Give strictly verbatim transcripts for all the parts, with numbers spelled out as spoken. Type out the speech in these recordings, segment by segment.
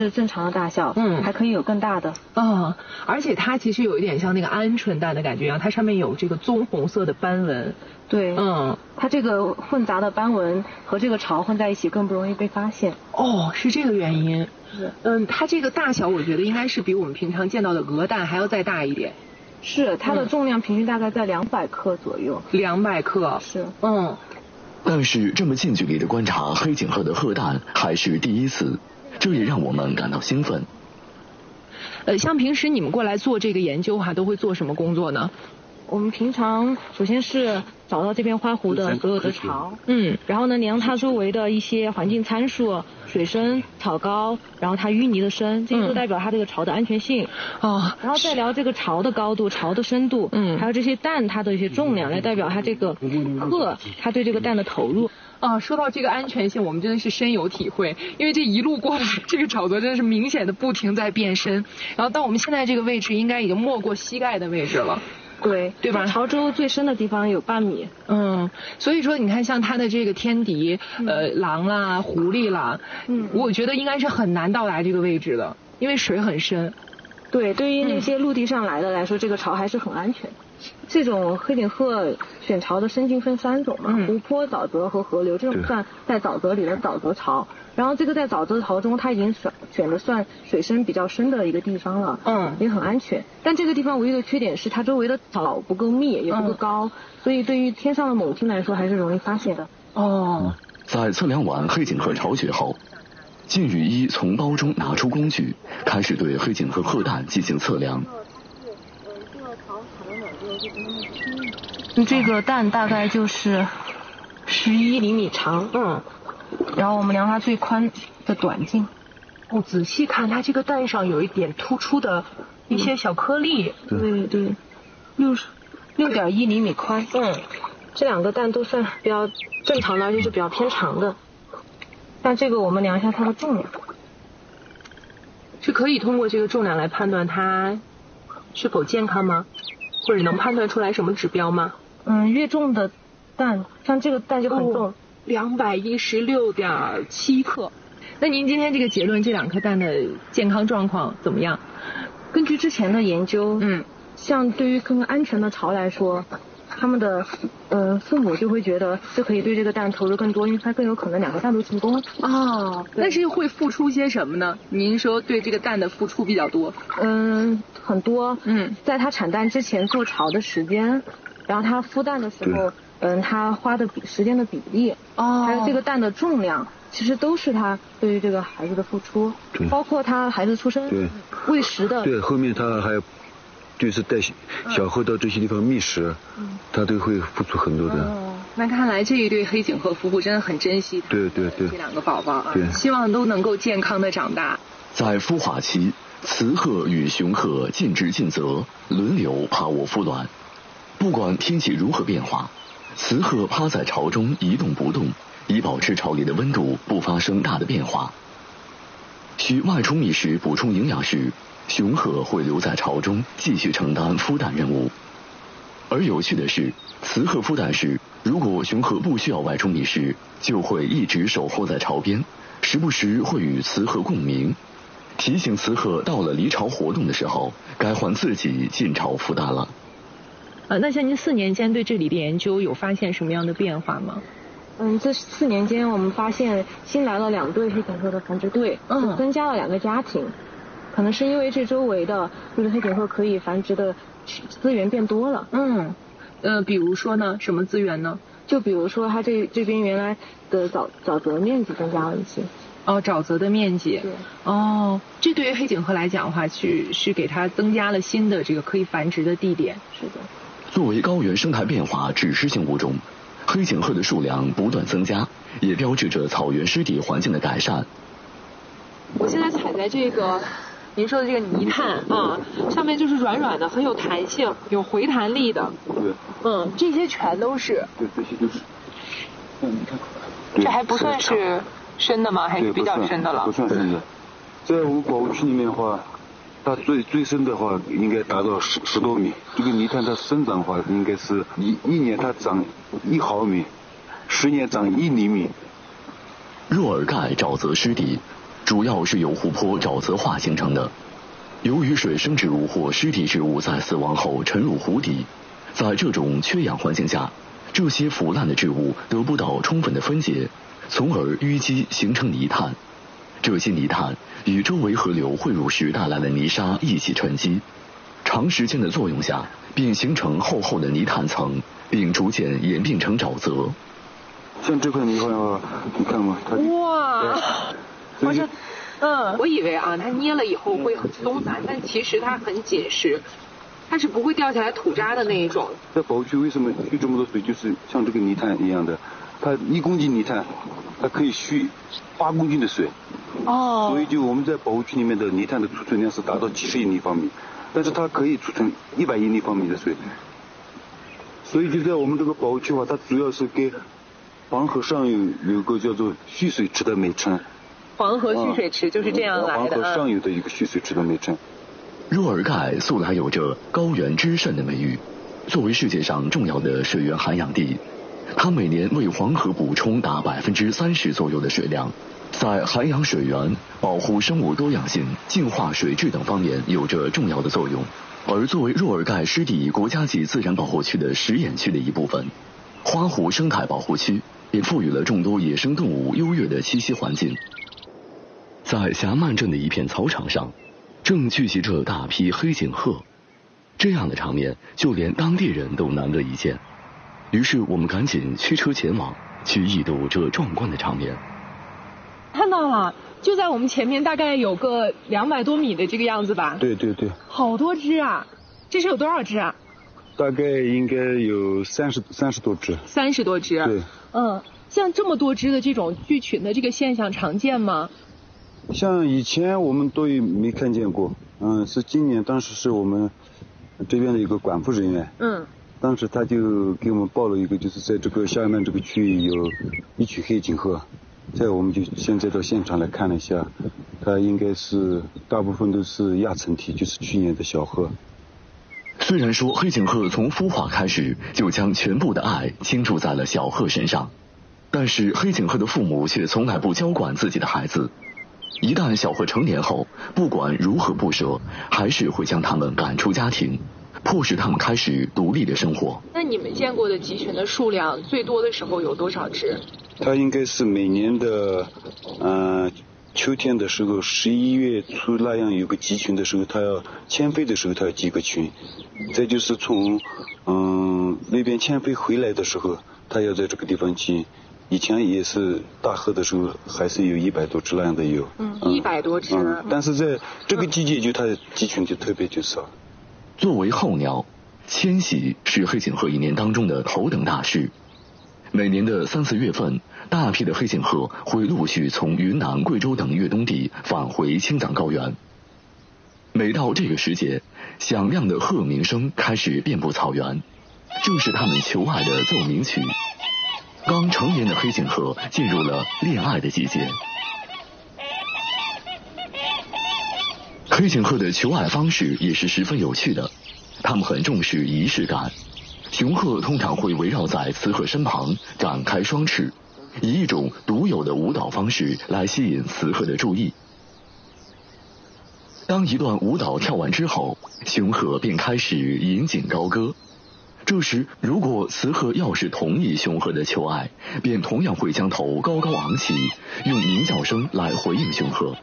是正常的大小， 嗯， 还可以有更大的。 啊、哦，而且它其实有一点像那个鹌鹑蛋的感觉一样，它上面有这个棕红色的斑纹。 对， 嗯， 它这个混杂的斑纹和这个巢混在一起，更不容易被发现。 哦，是这个原因。 是。 嗯，它这个大小我觉得应该是比我们平常见到的鹅蛋还要再大一点。 是，它的重量平均大概在两百克左右。 两百克。 是。 嗯。 但是这么近距离的观察黑颈鹤的鹤蛋还是第一次，这也让我们感到兴奋。 呃，像平时你们过来做这个研究哈，都会做什么工作呢？ 我们平常首先是找到这片花湖的所有的巢， 嗯， 然后呢量它周围的一些环境参数，水深、草高，然后它淤泥的深，这些都代表它这个巢的安全性。 哦， 然后再聊这个巢的高度、巢的深度， 嗯， 还有这些蛋它的一些重量，来代表它这个鹤它对这个蛋的投入。 啊，说到这个安全性，我们真的是深有体会，因为这一路过来，这个沼泽真的是明显的不停在变深，然后到我们现在这个位置，应该已经没过膝盖的位置了。 对， 对吧？ 潮州最深的地方有半米。 嗯，所以说你看，像它的这个天敌，嗯、呃，狼啦、狐狸啦，嗯，我觉得应该是很难到达这个位置的，因为水很深。 对，对于那些陆地上来的来说，嗯、这个巢还是很安全。这种黑颈鹤选巢的生境分三种嘛，嗯、湖泊、沼泽和河流，这种算在沼泽里的沼泽巢。然后这个在沼泽巢中，它已经选选的算水深比较深的一个地方了，嗯，也很安全。但这个地方唯一的缺点是它周围的草不够密，也不够高，嗯、所以对于天上的猛禽来说还是容易发现的。 哦， 在测量完黑颈鹤巢穴后，靳宇一从包中拿出工具，开始对黑颈鹤鹤蛋进行测量。 这个蛋大概就是十一厘米长，嗯。然后我们量它最宽的短径。 哦，仔细看，它这个蛋上有一点突出的一些小颗粒。 嗯、对对，六十六点一厘米宽。嗯，这两个蛋都算比较正常的，而且是比较偏长的。但这个我们量一下它的重量， 是可以通过这个重量来判断它是否健康吗？或者能判断出来什么指标吗？ 嗯，越重的蛋，像这个蛋就很重。哦， 两百一十六点七克。那您今天这个结论，这两颗蛋的健康状况怎么样？ 根据之前的研究，嗯，像对于更安全的巢来说，他们的呃父母就会觉得就可以对这个蛋投入更多，因为它更有可能两个蛋都成功。 哦，但是会付出些什么呢？您说对这个蛋的付出比较多？ 嗯，很多。嗯，在它产蛋之前做巢的时间，然后它孵蛋的时候。嗯，它花的比时间的比例，哦，还有这个蛋的重量，其实都是它对于这个孩子的付出，对，包括他孩子出生，对，喂食的， 对，后面他还就是带小鹤到这些地方觅食，嗯，他都会付出很多的。 哦，那看来这一对黑颈鹤夫妇真的很珍惜， 对对对， 这两个宝宝啊， 对， 希望都能够健康的长大。 在孵化期，雌鹤与雄鹤尽职尽责，轮流趴卧孵卵，不管天气如何变化。雌鹤趴在巢中一动不动，以保持巢里的温度不发生大的变化。需外出觅食补充营养时，雄鹤会留在巢中继续承担孵蛋任务。而有趣的是，雌鹤孵蛋时，如果雄鹤不需要外出觅食，就会一直守候在巢边，时不时会与雌鹤共鸣，提醒雌鹤到了离巢活动的时候，该换自己进巢孵蛋了。 呃，那像您四年间对这里的研究有发现什么样的变化吗？ 嗯，这四年间我们发现新来了两对黑颈鹤的繁殖队，嗯，增加了两个家庭，可能是因为这周围的就是黑颈鹤可以繁殖的资源变多了。 嗯，呃，比如说呢，什么资源呢？ 就比如说它这这边原来的沼沼泽面积增加了一些。 哦，沼泽的面积。 对。 哦，这对于黑颈鹤来讲的话，是是给它增加了新的这个可以繁殖的地点。 是的。 作为高原生态变化指示性物种，黑颈鹤的数量不断增加，也标志着草原湿地环境的改善。 我现在踩在这个您说的这个泥炭啊，上面就是软软的，很有弹性，有回弹力的。 对。 嗯，这些全都是。 对，这些都是。嗯，你看。 这还不算是深的吗？还是比较深的了？ 不算深的。在我们保护区里面的话。它最最深的话应该达到十十多米，这个泥炭它生长的话应该是一一年它长一毫米，十年长一厘米。 若尔盖沼泽湿地， 主要是由湖泊沼泽化形成的。由于水生植物或湿地植物在死亡后沉入湖底，在这种缺氧环境下，这些腐烂的植物得不到充分的分解，从而淤积形成泥炭。这些泥炭与周围河流汇入时带来的泥沙一起沉积，长时间的作用下便形成厚厚的泥炭层，并逐渐演变成沼泽。 像这块泥块，你看吗？它哇， 好像， 嗯，我以为啊，它捏了以后会很松散，但其实它很紧实，它是不会掉下来土渣的那一种。 在保护区为什么蓄这么多水？就是像这个泥炭一样的，它一公斤泥炭，它可以蓄八公斤的水。 哦。 所以就我们在保护区里面的泥炭的储存量是达到几十亿立方米，但是它可以储存一百亿立方米的水。所以就在我们这个保护区的话，它主要是给黄河上游有个叫做蓄水池的美称。 黄河蓄水池就是这样来的。 黄河上游的一个蓄水池的美称。 若尔盖素来有着高原之肾的美誉，作为世界上重要的水源涵养地，它每年为黄河补充达百分之三十左右的水量，在涵养水源、保护生物多样性、净化水质等方面有着重要的作用。而作为若尔盖湿地国家级自然保护区的石眼区的一部分，花湖生态保护区也赋予了众多野生动物优越的栖息环境。在霞曼镇的一片草场上，正聚集着大批黑颈鹤，这样的场面就连当地人都难得一见。于是我们赶紧驱车前往，去一睹这壮观的场面。 看到了，就在我们前面，大概有个两百多米的这个样子吧。 对对对。 好多只啊！这是有多少只啊？ 大概应该有三十三十多只。 三十多只。 对。 嗯，像这么多只的这种聚群的这个现象常见吗？ 像以前我们都没看见过，嗯，是今年当时是我们这边的一个管护人员， 嗯， 当时他就给我们报了一个，就是在这个下面这个区域有一群黑颈鹤，在我们就现在到现场来看了一下，它应该是大部分都是亚成体，就是去年的小鹤。 虽然说黑颈鹤从孵化开始就将全部的爱倾注在了小鹤身上，但是黑颈鹤的父母却从来不娇惯自己的孩子。一旦小鹤成年后，不管如何不舍，还是会将它们赶出家庭，迫使它们开始独立的生活。 那你们见过的集群的数量最多的时候有多少只？ 它应该是每年的，呃，秋天的时候，十一月初那样有个集群的时候，它要迁飞的时候，它要集个群。再就是从，嗯、呃，那边迁飞回来的时候，它要在这个地方集。以前也是大鹤的时候，还是有一百多只那样的有。 嗯，一百多只、 嗯。但是在这个季节就它集群就特别就少。 作为候鸟，迁徙是黑颈鹤一年当中的头等大事。每年的三四月份，大批的黑颈鹤会陆续从云南、贵州等越冬地返回青藏高原。每到这个时节，响亮的鹤鸣声开始遍布草原，正是它们求爱的奏鸣曲。刚成年的黑颈鹤进入了恋爱的季节。黑颈鹤的求爱方式也是十分有趣的，它们很重视仪式感。雄鹤通常会围绕在雌鹤身旁，展开双翅，以一种独有的舞蹈方式来吸引雌鹤的注意。当一段舞蹈跳完之后，雄鹤便开始引颈高歌。这时，如果雌鹤要是同意雄鹤的求爱，便同样会将头高高昂起，用鸣叫声来回应雄鹤。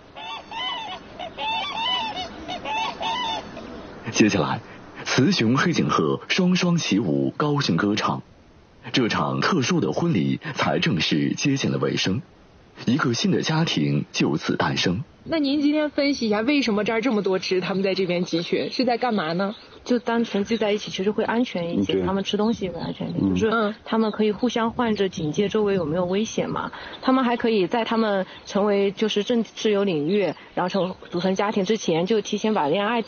接下来，雌雄黑颈鹤双双起舞，高兴歌唱，这场特殊的婚礼才正式接近了尾声，一个新的家庭就此诞生。 那您今天分析一下，为什么这儿这么多只，他们在这边集群是在干嘛呢？ 就单纯聚在一起，其实会安全一些，他们吃东西也会安全一些， 嗯、 就是他们可以互相换着警戒周围有没有危险嘛。他们还可以在他们成为就是正自由领域，然后成组成家庭之前，就提前把恋爱